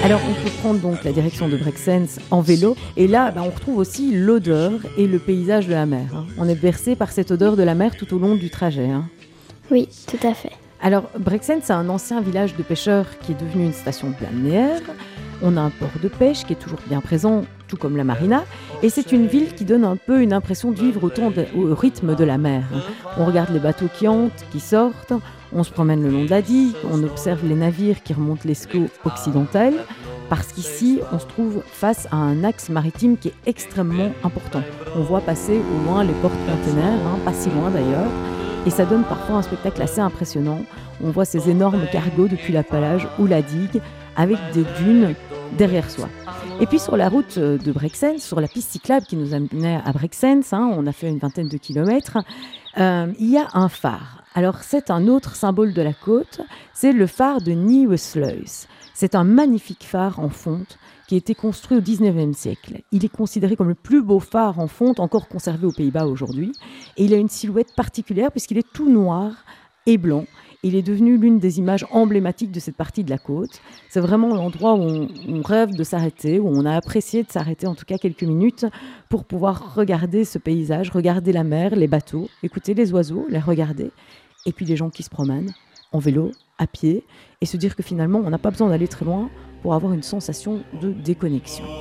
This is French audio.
Alors, on peut prendre donc la direction de Brexens en vélo. Et là, on retrouve aussi l'odeur et le paysage de la mer, hein. On est bercé par cette odeur de la mer tout au long du trajet, hein. Oui, tout à fait. Alors, Brexens, c'est un ancien village de pêcheurs qui est devenu une station balnéaire. On a un port de pêche qui est toujours bien présent, tout comme la marina. Et c'est une ville qui donne un peu une impression de vivre au rythme de la mer. On regarde les bateaux qui entrent, qui sortent. On se promène le long de la digue. On observe les navires qui remontent l'Escaut occidental. Parce qu'ici, on se trouve face à un axe maritime qui est extrêmement important. On voit passer au loin les porte-containers, pas si loin d'ailleurs. Et ça donne parfois un spectacle assez impressionnant. On voit ces énormes cargos depuis la plage ou la digue, avec des dunes derrière soi. Et puis sur la route de Brexens, sur la piste cyclable qui nous amenait à Brexens, on a fait une vingtaine de kilomètres, il y a un phare. Alors c'est un autre symbole de la côte, c'est le phare de Nieuwersluis. C'est un magnifique phare en fonte qui a été construit au 19e siècle. Il est considéré comme le plus beau phare en fonte encore conservé aux Pays-Bas aujourd'hui. Et il a une silhouette particulière puisqu'il est tout noir et blanc. Il est devenu l'une des images emblématiques de cette partie de la côte. C'est vraiment l'endroit où on rêve de s'arrêter, où on a apprécié de s'arrêter en tout cas quelques minutes pour pouvoir regarder ce paysage, regarder la mer, les bateaux, écouter les oiseaux, les regarder. Et puis les gens qui se promènent en vélo, à pied, et se dire que finalement on n'a pas besoin d'aller très loin pour avoir une sensation de déconnexion.